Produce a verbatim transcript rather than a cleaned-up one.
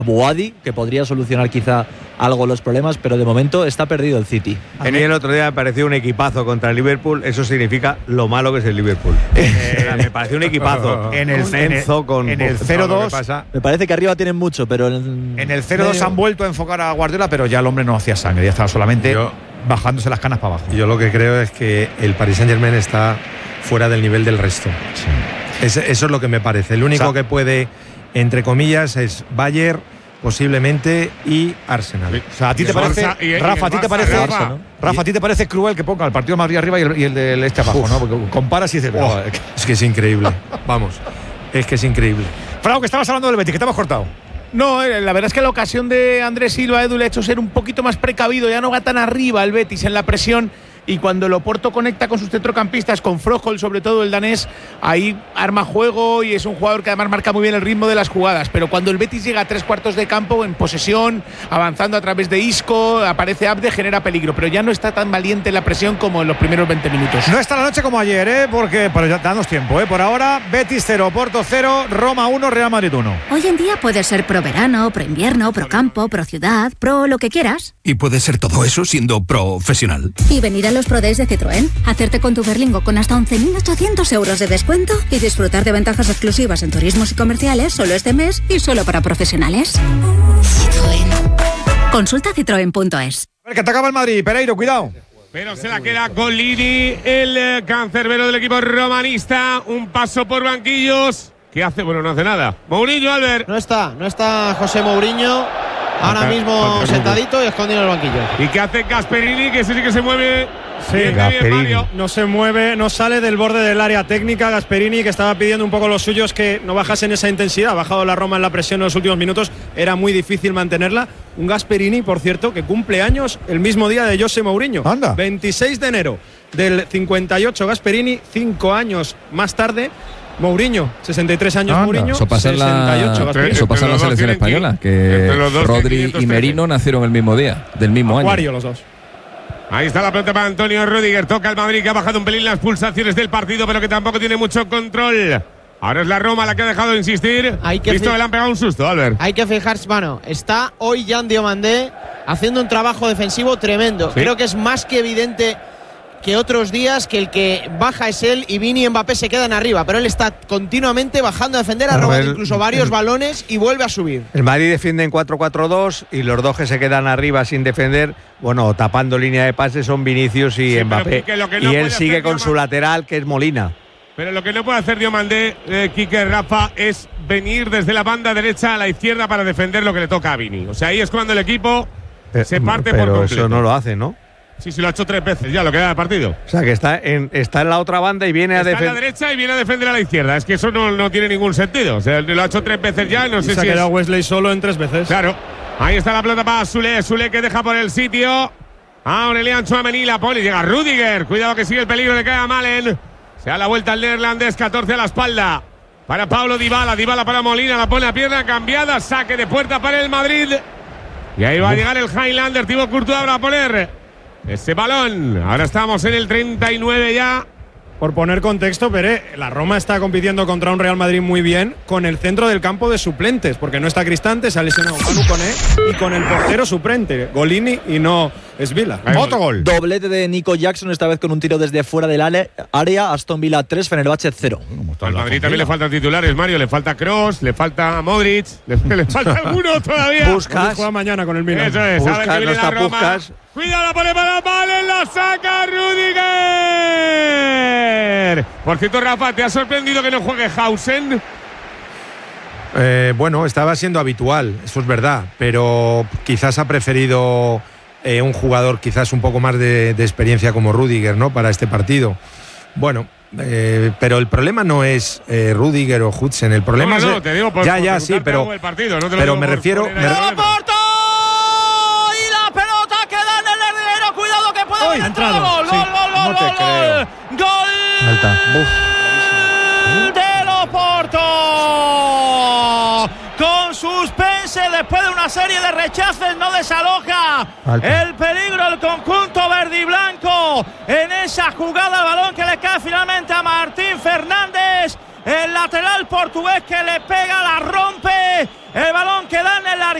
Boadi, que podría solucionar quizá algo los problemas, pero de momento está perdido el City. A mí el otro día me pareció un equipazo contra el Liverpool, eso significa lo malo que es el Liverpool. Eh, me pareció un equipazo. En el, un Enzo con en el cero dos. Me parece que arriba tienen mucho, pero en, en el cero dos han vuelto a enfocar a Guardiola, pero ya el hombre no hacía sangre, ya estaba solamente yo, bajándose las canas para abajo. Yo lo que creo es que el Paris Saint-Germain está fuera del nivel del resto. Sí. Es, eso es lo que me parece. El único o sea, que puede, entre comillas, es Bayern, posiblemente, y Arsenal. O sea, ¿a ti te parece, y, Rafa, a ti te parece, Rafa, Rafa, ¿no? Rafa, a ti te parece cruel que ponga el partido de Madrid arriba y el, y el del este abajo, Uf. ¿no? Porque comparas y dices, oh, es que es increíble. Vamos, es que es increíble. Frau, que estabas hablando del Betis, que te hemos cortado. No, la verdad es que la ocasión de Andrés Silva, Edu, le ha hecho ser un poquito más precavido, ya no va tan arriba el Betis en la presión. Y cuando el Oporto conecta con sus centrocampistas, con Froholt, sobre todo el danés, ahí arma juego y es un jugador que además marca muy bien el ritmo de las jugadas. Pero cuando el Betis llega a tres cuartos de campo, en posesión, avanzando a través de Isco, aparece Abde, genera peligro. Pero ya no está tan valiente en la presión como en los primeros veinte minutos. No está la noche como ayer, ¿eh? Porque, pero ya danos tiempo, ¿eh? Por ahora, Betis cero, Oporto cero, Roma uno, Real Madrid uno. Hoy en día puede ser pro verano, pro invierno, pro campo, pro ciudad, pro lo que quieras. Y puede ser todo eso siendo profesional. Y venir a los Pro Days de Citroën, hacerte con tu Berlingo con hasta once mil ochocientos euros de descuento y disfrutar de ventajas exclusivas en turismos y comerciales solo este mes y solo para profesionales. Citroën. Consulta citroen punto es. A ver, que atacaba el Madrid, Pereiro, cuidado. Pero se la queda Golini, el eh, cancerbero del equipo romanista. Un paso por banquillos. ¿Qué hace? Bueno, no hace nada. Mourinho, Albert. No está, no está José Mourinho. Ahora mismo sentadito y escondido en el banquillo. ¿Y qué hace Gasperini? Que ese sí que se mueve. Sí, Gasperini. No se mueve, no sale del borde del área técnica. Gasperini, que estaba pidiendo un poco los suyos que no bajasen esa intensidad. Ha bajado la Roma en la presión en los últimos minutos. Era muy difícil mantenerla. Un Gasperini, por cierto, que cumple años el mismo día de José Mourinho. Anda. veintiséis de enero del cincuenta y ocho Gasperini, cinco años más tarde. Mourinho, sesenta y tres años. Anda. Mourinho, eso pasa en la, eso pasa en la selección española, que Rodri y Merino nacieron el mismo día, del mismo año. Acuario los dos. Ahí está la pelota para Antonio Rüdiger. Toca el Madrid, que ha bajado un pelín las pulsaciones del partido, pero que tampoco tiene mucho control. Ahora es la Roma la que ha dejado de insistir. Hay que Visto que le han pegado un susto, Albert. Hay que fijarse, bueno, está hoy Jan Diomandé haciendo un trabajo defensivo tremendo. ¿Sí? Creo que es más que evidente que otros días que el que baja es él y Vini y Mbappé se quedan arriba, pero él está continuamente bajando a defender, ha robado incluso varios el, balones y vuelve a subir. El Madrid defiende en cuatro cuatro dos y los dos que se quedan arriba sin defender, bueno, tapando línea de pases son Vinicius y sí, Mbappé. Que que no y él sigue con su lateral, que es Molina. Pero lo que no puede hacer Diomandé, eh, Quique, Rafa, es venir desde la banda derecha a la izquierda para defender lo que le toca a Vini. O sea, ahí es cuando el equipo eh, se parte pero por completo. Eso no lo hace, ¿no? Sí, sí, lo ha hecho tres veces ya, lo que da el partido. O sea, que está en, está en la otra banda y viene está a defender. Está en la derecha y viene a defender a la izquierda. Es que eso no, no tiene ningún sentido. O sea, lo ha hecho tres veces ya, no y sé se si ha quedado es... Wesley solo en tres veces. Claro. Ahí está la pelota para Sule. Sule que deja por el sitio a Aurelian Tchouaméni, la pone. Llega Rüdiger. Cuidado que sigue el peligro, le cae a Malen. Se da la vuelta al neerlandés, catorce a la espalda. Para Pablo Dybala. Dybala para Molina, la pone a pierna cambiada. Saque de puerta para el Madrid. Y ahí va a llegar el Highlander. Thibaut Courtois va a poner ese balón. Ahora estamos en el treinta y nueve ya. Por poner contexto, Pere, la Roma está compitiendo contra un Real Madrid muy bien con el centro del campo de suplentes, porque no está Cristante, se ha lesionado Manu Koné y con el portero suplente, Golini y no Svila. Otro gol. Doblete de Nico Jackson, esta vez con un tiro desde fuera del área. Aston Villa tres, Fenerbahce cero. Al Madrid también le faltan titulares, Mario. Le falta Kroos, le falta Modric, le, le falta alguno todavía. Buscas. Juega mañana con el Milan. Eso es. Buscas, no está Buscas. Cuidado, la pone para Malen, la saca Rüdiger. Por cierto, Rafa, ¿te ha sorprendido que no juegue Hausen? Eh, bueno, estaba siendo habitual, eso es verdad, pero quizás ha preferido eh, un jugador quizás un poco más de, de experiencia como Rüdiger, ¿no? Para este partido. Bueno, eh, pero el problema no es eh, Rüdiger o Hudson, el problema no, no, es… te digo por, ya, por ya, sí, pero, el partido, no te pero lo me por, refiero… por me re- Cuidado que puede haber entrado. Gol, sí. gol, gol, gol, no te gol, creo. gol del Oporto. Con suspense después de una serie de rechaces no desaloja Alta. El peligro el conjunto verde y blanco en esa jugada, el balón que le cae finalmente a Martín Fernández. El lateral portugués que le pega, la rompe El balón que da en el